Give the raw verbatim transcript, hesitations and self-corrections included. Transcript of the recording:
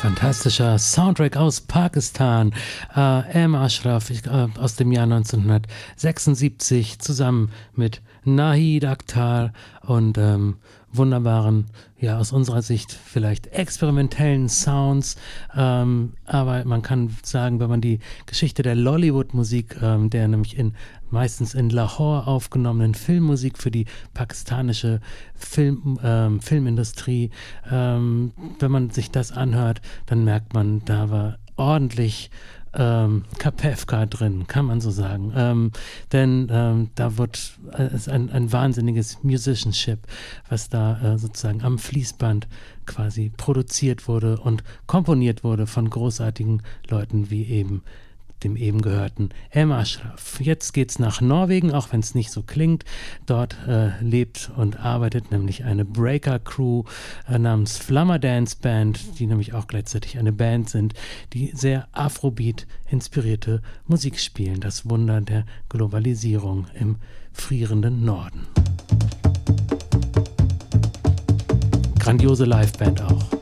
Fantastischer Soundtrack aus Pakistan. Äh, M. Ashraf ich, äh, aus dem Jahr neunzehnhundertsechsundsiebzig zusammen mit Nahid Akhtar und ähm, wunderbaren, ja aus unserer Sicht vielleicht experimentellen Sounds. Ähm, aber man kann sagen, wenn man die Geschichte der Lollywood-Musik, ähm, der nämlich in meistens in Lahore aufgenommenen Filmmusik für die pakistanische Film, ähm, Filmindustrie. Ähm, wenn man sich das anhört, dann merkt man, da war ordentlich ähm, Kapefka drin, kann man so sagen. Ähm, denn ähm, da wird äh, ist ein, ein wahnsinniges Musicianship, was da äh, sozusagen am Fließband quasi produziert wurde und komponiert wurde von großartigen Leuten wie eben dem eben gehörten M. Ashraf. Jetzt geht's nach Norwegen, auch wenn es nicht so klingt. Dort äh, lebt und arbeitet nämlich eine Breaker-Crew äh, namens Flammer Dance Band, die nämlich auch gleichzeitig eine Band sind, die sehr Afrobeat-inspirierte Musik spielen. Das Wunder der Globalisierung im frierenden Norden. Grandiose Liveband auch.